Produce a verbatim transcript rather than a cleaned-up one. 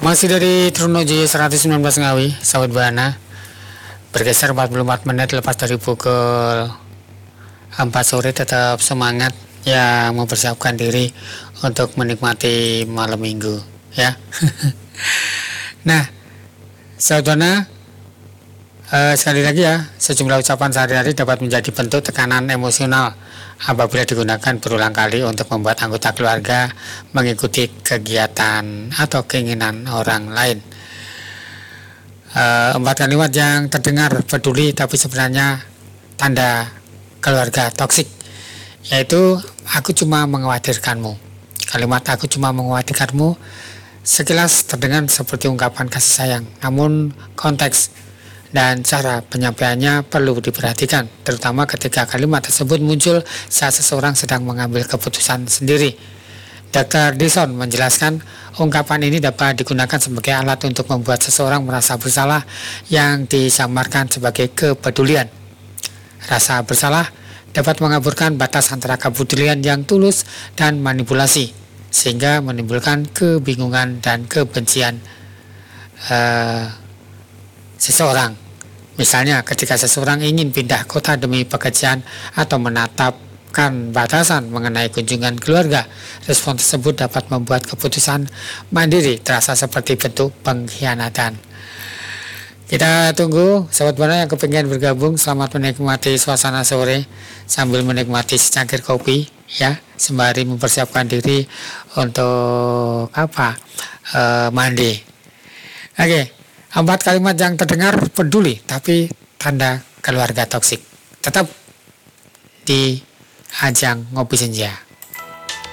Masih dari Trunojoyo seratus sembilan belas Ngawi, Sahabat Bahana. Bergeser empat puluh empat menit lepas dari pukul empat sore, tetap semangat ya, mempersiapkan diri untuk menikmati malam minggu ya. Nah, Sahabat Bahana, eh, sekali lagi ya, sejumlah ucapan sehari-hari dapat menjadi bentuk tekanan emosional apabila digunakan berulang kali untuk membuat anggota keluarga mengikuti kegiatan atau keinginan orang lain. E, empat kalimat yang terdengar peduli tapi sebenarnya tanda keluarga toksik, yaitu aku cuma mengkhawatirkanmu. Kalimat aku cuma mengkhawatirkanmu sekilas terdengar seperti ungkapan kasih sayang, namun konteks dan cara penyampaiannya perlu diperhatikan, terutama ketika kalimat tersebut muncul saat seseorang sedang mengambil keputusan sendiri. dokter Dixon menjelaskan, ungkapan ini dapat digunakan sebagai alat untuk membuat seseorang merasa bersalah yang disamarkan sebagai kepedulian. Rasa bersalah dapat mengaburkan batas antara kepedulian yang tulus dan manipulasi, sehingga menimbulkan kebingungan dan kebencian uh, seseorang. Misalnya ketika seseorang ingin pindah kota demi pekerjaan atau menetapkan batasan mengenai kunjungan keluarga, respon tersebut dapat membuat keputusan mandiri terasa seperti bentuk pengkhianatan. Kita tunggu Sahabat Bahana yang kepingin bergabung. Selamat menikmati suasana sore sambil menikmati secangkir kopi ya, sembari mempersiapkan diri untuk apa? E, mandi. Oke. Okay. Empat kalimat yang terdengar peduli tapi tanda keluarga toksik. Tetap di ajang ngopi senja.